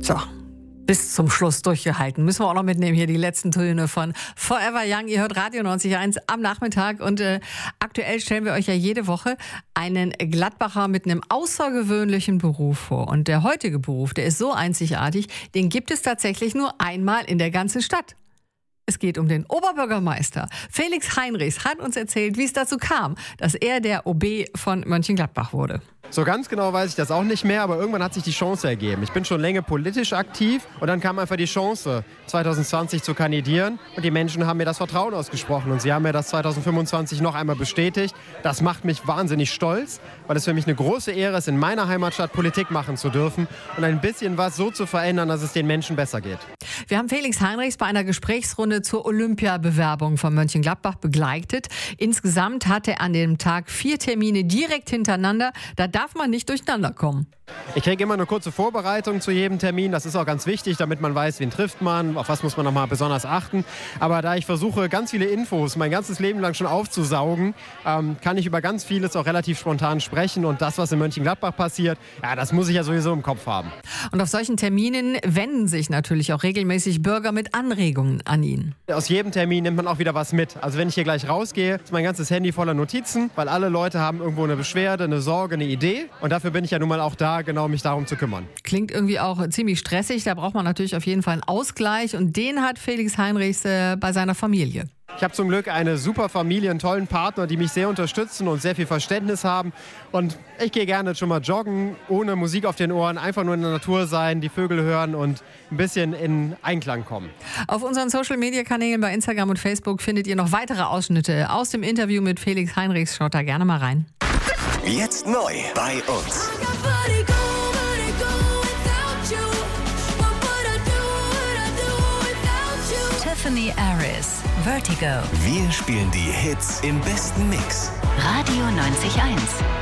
So, bis zum Schluss durchgehalten. Müssen wir auch noch mitnehmen hier die letzten Töne von Forever Young. Ihr hört Radio 90.1 am Nachmittag und aktuell stellen wir euch ja jede Woche einen Gladbacher mit einem außergewöhnlichen Beruf vor. Und der heutige Beruf, der ist so einzigartig, den gibt es tatsächlich nur einmal in der ganzen Stadt. Es geht um den Oberbürgermeister. Felix Heinrichs hat uns erzählt, wie es dazu kam, dass er der OB von Mönchengladbach wurde. So ganz genau weiß ich das auch nicht mehr, aber irgendwann hat sich die Chance ergeben. Ich bin schon länger politisch aktiv und dann kam einfach die Chance, 2020 zu kandidieren. Und die Menschen haben mir das Vertrauen ausgesprochen und sie haben mir das 2025 noch einmal bestätigt. Das macht mich wahnsinnig stolz, weil es für mich eine große Ehre ist, in meiner Heimatstadt Politik machen zu dürfen und ein bisschen was so zu verändern, dass es den Menschen besser geht. Wir haben Felix Heinrichs bei einer Gesprächsrunde zur Olympiabewerbung von Mönchengladbach begleitet. Insgesamt hat er an dem Tag 4 Termine direkt hintereinander. Da darf man nicht durcheinander kommen. Ich kriege immer eine kurze Vorbereitung zu jedem Termin. Das ist auch ganz wichtig, damit man weiß, wen trifft man, auf was muss man nochmal besonders achten. Aber da ich versuche, ganz viele Infos mein ganzes Leben lang schon aufzusaugen, kann ich über ganz vieles auch relativ spontan sprechen. Und das, was in Mönchengladbach passiert, ja, das muss ich ja sowieso im Kopf haben. Und auf solchen Terminen wenden sich natürlich auch regelmäßig Bürger mit Anregungen an ihn. Aus jedem Termin nimmt man auch wieder was mit. Also wenn ich hier gleich rausgehe, ist mein ganzes Handy voller Notizen, weil alle Leute haben irgendwo eine Beschwerde, eine Sorge, eine Idee. Und dafür bin ich ja nun mal auch da, genau mich darum zu kümmern. Klingt irgendwie auch ziemlich stressig. Da braucht man natürlich auf jeden Fall einen Ausgleich. Und den hat Felix Heinrichs bei seiner Familie. Ich habe zum Glück eine super Familie, einen tollen Partner, die mich sehr unterstützen und sehr viel Verständnis haben. Und ich gehe gerne schon mal joggen, ohne Musik auf den Ohren, einfach nur in der Natur sein, die Vögel hören und ein bisschen in Einklang kommen. Auf unseren Social-Media-Kanälen bei Instagram und Facebook findet ihr noch weitere Ausschnitte aus dem Interview mit Felix Heinrichs. Schaut da gerne mal rein. Jetzt neu bei uns. Tiffany Aris, Vertigo. Wir spielen die Hits im besten Mix. Radio 90.1.